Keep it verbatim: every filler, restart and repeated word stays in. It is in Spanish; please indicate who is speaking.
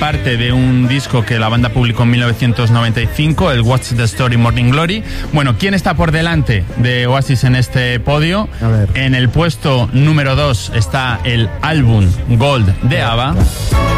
Speaker 1: parte de un disco que la banda publicó en mil novecientos noventa y cinco, el What's the Story Morning Glory. Bueno, ¿quién está por delante de Oasis en este podio?
Speaker 2: A ver.
Speaker 1: En el puesto número dos está el álbum Gold de ABBA.